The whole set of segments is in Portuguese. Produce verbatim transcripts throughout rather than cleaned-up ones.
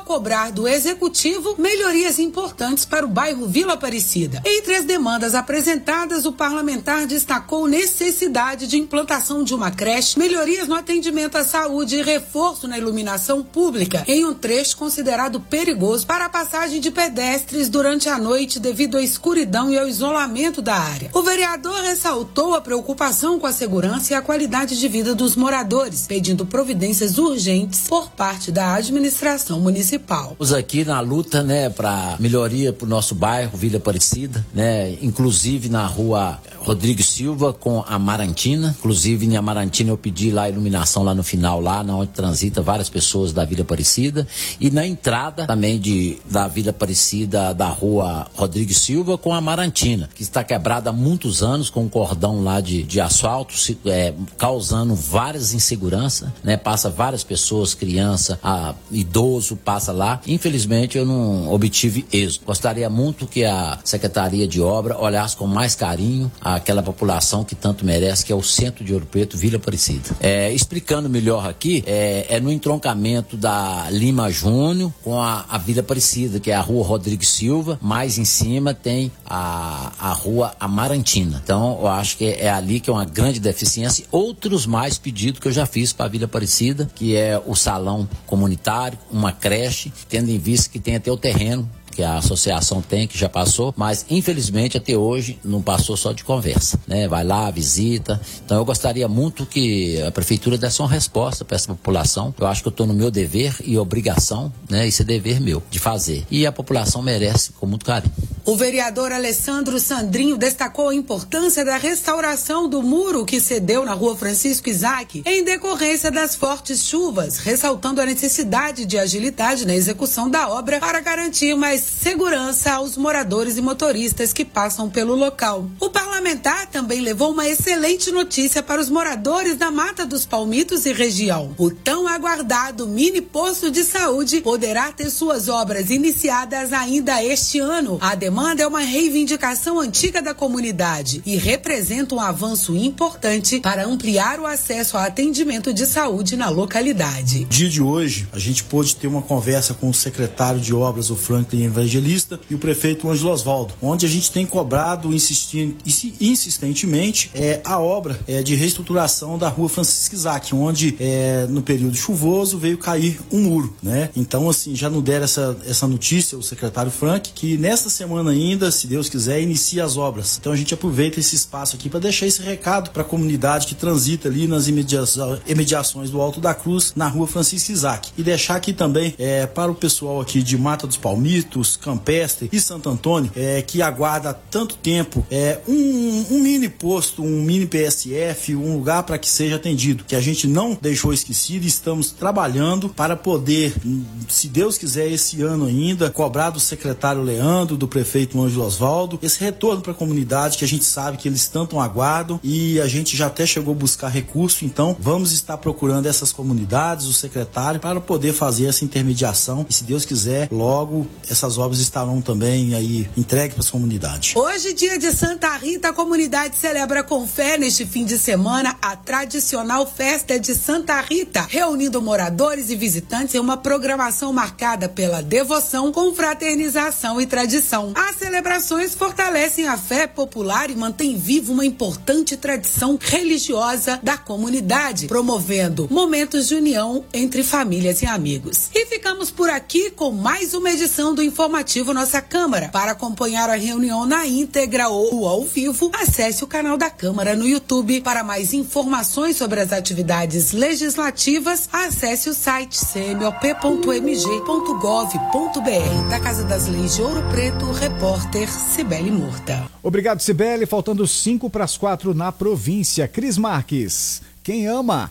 cobrar do Executivo melhorias importantes para o bairro Vila Aparecida. Entre as demandas apresentadas, o parlamentar destacou necessidade de implantação de uma creche, melhorias no atendimento à saúde e reforço na iluminação pública em um trecho considerado perigoso para a passagem de pedestres durante a noite devido à escuridão e ao isolamento da área. O vereador ressaltou a preocupação com a segurança e a qualidade de vida dos moradores, pedindo providências urgentes por parte da administração municipal. Estamos aqui na luta, né, para melhoria para o nosso bairro Vila Aparecida, né, inclusive na rua Rodrigo Silva com Amarantina. Inclusive em Amarantina eu pedi lá a iluminação lá no final, lá na onde transita várias pessoas da Vila Aparecida, e na entrada também de, da Vila Aparecida da rua Rodrigo Silva com Amarantina, que está quebrada há muitos anos com um cordão lá de, de asfalto, se, é, causando várias inseguranças, né? Passa várias pessoas, criança, a, idoso, passa lá. Infelizmente eu não obtive êxito. Gostaria muito que a Secretaria de Obra olhasse com mais carinho aquela população que tanto merece, que é o centro de Ouro Preto, Vila Aparecida. É, explicando melhor aqui, é, é no entroncamento da Lima Júnior com a, a Vila Aparecida, que é a rua Rodrigo Silva, mais em cima tem a, a rua Amarantina. Então eu acho que é, é ali que é uma grande deficiência. Outros mais pedidos que eu já fiz para a Vila Aparecida, que é o salão comunitário, uma creche, tendo em vista que tem até o terreno que a associação tem, que já passou, mas infelizmente até hoje não passou só de conversa, né? Vai lá, visita. Então eu gostaria muito que a prefeitura desse uma resposta para essa população. Eu acho que eu estou no meu dever e obrigação, né? Isso é dever meu, de fazer. E a população merece com muito carinho. O vereador Alessandro Sandrinho destacou a importância da restauração do muro que cedeu na rua Francisco Isaac em decorrência das fortes chuvas, ressaltando a necessidade de agilidade na execução da obra para garantir mais segurança aos moradores e motoristas que passam pelo local. O parlamentar também levou uma excelente notícia para os moradores da Mata dos Palmitos e região. O tão aguardado mini posto de saúde poderá ter suas obras iniciadas ainda este ano. A demanda é uma reivindicação antiga da comunidade e representa um avanço importante para ampliar o acesso a atendimento de saúde na localidade. No dia de hoje, a gente pôde ter uma conversa com o secretário de obras, o Franklin Evangelista, e o prefeito Ângelo Osvaldo, onde a gente tem cobrado insisti- insistentemente é, a obra é, de reestruturação da rua Francisco Isaac, onde é, no período chuvoso veio cair um muro, né? Então, assim, já nos deram essa, essa notícia, o secretário Frank, que nesta semana ainda, se Deus quiser, inicia as obras. Então a gente aproveita esse espaço aqui para deixar esse recado para a comunidade que transita ali nas imediações, imediações do Alto da Cruz, na rua Francisco Isaac. E deixar aqui também é, para o pessoal aqui de Mata dos Palmitos, Campestre e Santo Antônio, é, que aguarda há tanto tempo é, um, um mini posto, um mini P S F, um lugar para que seja atendido, que a gente não deixou esquecido e estamos trabalhando para poder, se Deus quiser, esse ano ainda, cobrar do secretário Leandro, do prefeito Ângelo Osvaldo, esse retorno para a comunidade, que a gente sabe que eles tanto aguardam, e a gente já até chegou a buscar recurso. Então vamos estar procurando essas comunidades, o secretário, para poder fazer essa intermediação, e se Deus quiser, logo essas obras estarão também aí entregues para as comunidades. Hoje, dia de Santa Rita, a comunidade celebra com fé neste fim de semana a tradicional festa de Santa Rita, reunindo moradores e visitantes em uma programação marcada pela devoção, confraternização e tradição. As celebrações fortalecem a fé popular e mantêm viva uma importante tradição religiosa da comunidade, promovendo momentos de união entre famílias e amigos. E ficamos por aqui com mais uma edição do Informativo Nossa Câmara. Para acompanhar a reunião na íntegra ou ao vivo, acesse o canal da Câmara no YouTube. Para mais informações sobre as atividades legislativas, acesse o site c m o p ponto m g ponto gov ponto b r. Da Casa das Leis de Ouro Preto, repórter Cibele Murta. Obrigado, Cibele. Faltando cinco para as quatro na província. Cris Marques, quem ama,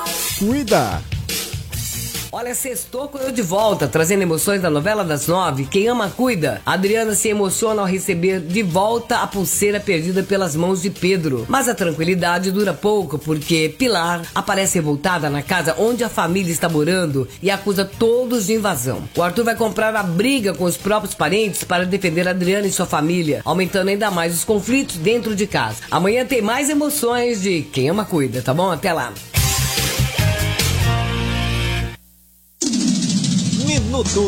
cuida. Olha, sextou com eu de volta, trazendo emoções da novela das nove. Quem ama, cuida. A Adriana se emociona ao receber de volta a pulseira perdida pelas mãos de Pedro. Mas a tranquilidade dura pouco, porque Pilar aparece revoltada na casa onde a família está morando e acusa todos de invasão. O Arthur vai comprar a briga com os próprios parentes para defender a Adriana e sua família, aumentando ainda mais os conflitos dentro de casa. Amanhã tem mais emoções de Quem ama, cuida, tá bom? Até lá. Minuto